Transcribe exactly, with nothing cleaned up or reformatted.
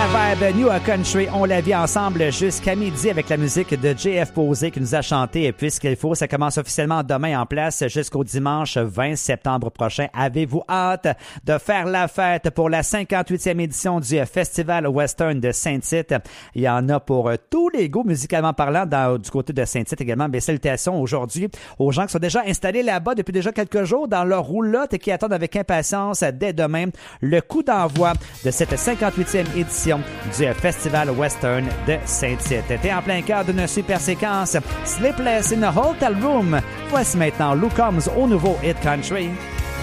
la vibe New Country. On la vit ensemble jusqu'à midi avec la musique de J F Posé qui nous a chanté. Puisqu'il faut, ça commence officiellement demain en place jusqu'au dimanche vingt septembre prochain. Avez-vous hâte de faire la fête pour la cinquante-huitième édition du Festival Western de Saint-Tite? Il y en a pour tous les goûts musicalement parlant dans, du côté de Saint-Tite également. Mais salutations aujourd'hui aux gens qui sont déjà installés là-bas depuis déjà quelques jours dans leur roulotte et qui attendent avec impatience dès demain le coup d'envoi de cette cinquante-huitième édition du Festival Western de Saint-Tite. T'es en plein cœur d'une super séquence Sleepless in a Hotel Room. Voici maintenant Lou Combs au nouveau Hit Country.